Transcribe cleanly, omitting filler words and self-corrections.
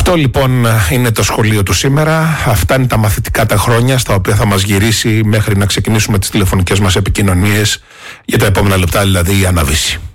Αυτό λοιπόν είναι το σχολείο του σήμερα. Αυτά είναι τα μαθητικά τα χρόνια στα οποία θα μας γυρίσει μέχρι να ξεκινήσουμε τις τηλεφωνικές μας επικοινωνίες για τα επόμενα λεπτά, δηλαδή η αναβίση.